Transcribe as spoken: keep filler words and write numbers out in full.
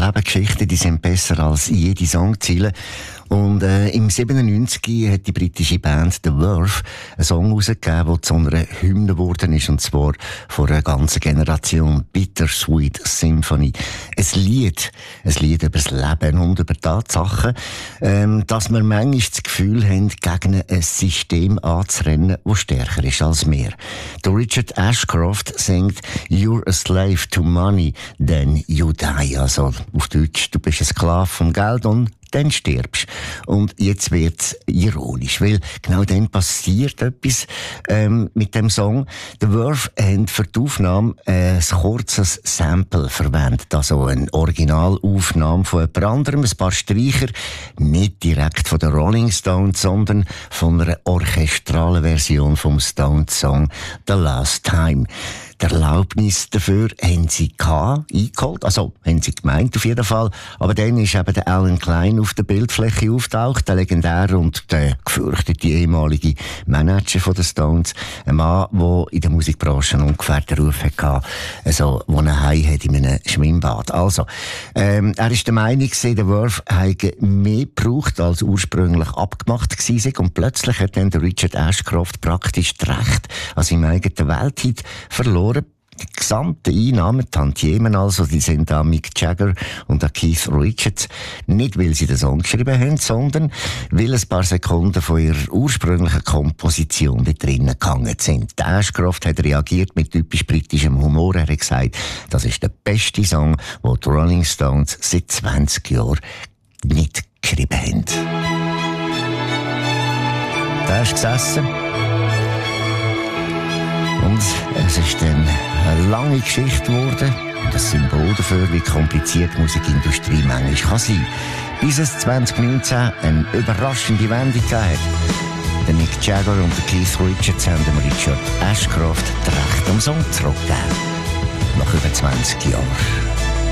Lebensgeschichten, die sind besser als jede Songziele. Und äh, im siebenundneunzig hat die britische Band The Verve einen Song herausgegeben, der zu einer Hymne geworden ist, und zwar von einer ganzen Generation, Bittersweet Symphony. Ein Lied, ein Lied über das Leben und über Tatsachen, ähm, dass wir manchmal das Gefühl haben, gegen ein System anzurennen, das stärker ist als wir. Der Richard Ashcroft singt «You're a slave to money, then you die». Also auf Deutsch, du bist ein Sklave vom Geld und dann stirbst. Und jetzt wird's ironisch, weil genau dann passiert etwas ähm, mit dem Song. The Verve haben für die Aufnahme ein kurzes Sample verwendet, also eine Originalaufnahme von jemand anderem, ein paar Streicher, nicht direkt von den Rolling Stones, sondern von einer orchestralen Version vom Stones-Song «The Last Time». Die Erlaubnis dafür haben sie gehabt, eingeholt, also haben sie gemeint auf jeden Fall, aber dann ist eben der Alan Klein auf der Bildfläche auftaucht, der legendäre und der gefürchtete ehemalige Manager von den Stones, ein Mann, der in der Musikbranche ungefähr den Ruf hatte, also, wo er heim hat in einem Schwimmbad. Also, ähm, er ist der Meinung, der Verve hätte mehr gebraucht, als ursprünglich abgemacht gewesen, und plötzlich hat dann der Richard Ashcroft praktisch das Recht an seinem eigenen Welthit verloren. Die gesamten Einnahmen, Tantiemen also, die sind an Mick Jagger und an Keith Richards. Nicht, weil sie den Song geschrieben haben, sondern weil ein paar Sekunden von ihrer ursprünglichen Komposition da drinnen gegangen sind. Der Ashcroft hat reagiert mit typisch britischem Humor. Er hat gesagt, das ist der beste Song, den die Rolling Stones seit zwanzig Jahren nicht geschrieben haben. Da ist gesessen. Und es ist dann eine lange Geschichte geworden und ein Symbol dafür, wie kompliziert die Musikindustrie manchmal kann sein. Bis es zwanzig neunzehn eine überraschende Wendung gegeben hat. Der Mick Jagger und der Keith Richards haben dem Richard Ashcroft das Recht am Song zurückgegeben. Nach über zwanzig Jahren.